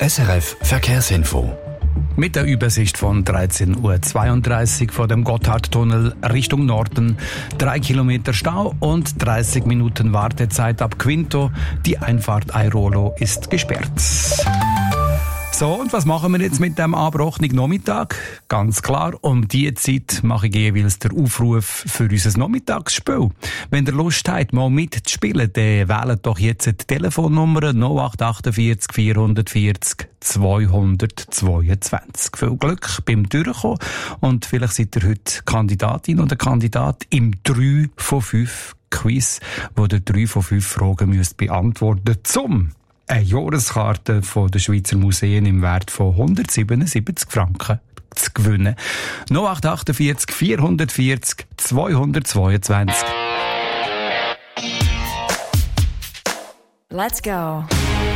SRF Verkehrsinfo. Mit der Übersicht von 13.32 Uhr vor dem Gotthardtunnel Richtung Norden. 3 Kilometer Stau und 30 Minuten Wartezeit ab Quinto. Die Einfahrt Airolo ist gesperrt. So, und was machen wir jetzt mit dem angebrochenen Nachmittag? Ganz klar, um diese Zeit mache ich jeweils den Aufruf für unser Nachmittagsspiel. Wenn ihr Lust habt, mal mitzuspielen, dann wählt doch jetzt die Telefonnummer 0848 440 222. Viel Glück beim Durchkommen und vielleicht seid ihr heute Kandidatin oder Kandidat im 3 von 5 Quiz, wo ihr 3 von 5 Fragen müsst beantworten zum eine Jahreskarte von den Schweizer Museen im Wert von 177 Franken zu gewinnen. 0848 440 222. Let's go.